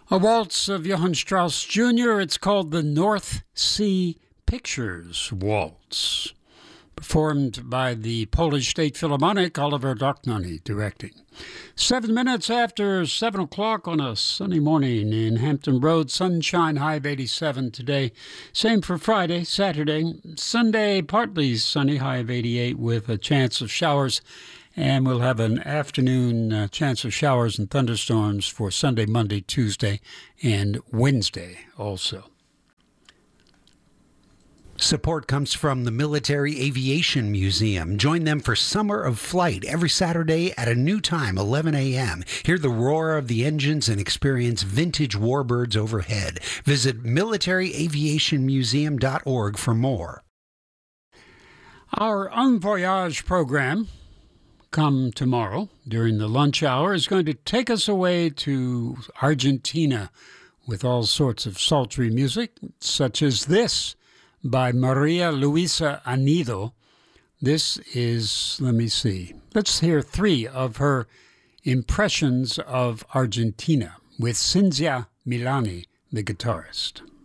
A waltz of Johann Strauss Jr. It's called the North Sea Pictures Waltz, performed by the Polish State Philharmonic, Oliver Dochnany directing. 7 minutes after 7 o'clock on a sunny morning in Hampton Roads, sunshine, high of 87 today. Same for Friday, Saturday, Sunday, partly sunny, high of 88 with a chance of showers. And we'll have an afternoon chance of showers and thunderstorms for Sunday, Monday, Tuesday, and Wednesday also. Support comes from the Military Aviation Museum. Join them for Summer of Flight every Saturday at a new time, 11 a.m. Hear the roar of the engines and experience vintage warbirds overhead. Visit militaryaviationmuseum.org for more. Our Un Voyage program, come tomorrow during the lunch hour, is going to take us away to Argentina with all sorts of sultry music, such as this by Maria Luisa Anido. This is, let's hear 3 of her impressions of Argentina with Cinzia Milani, the guitarist.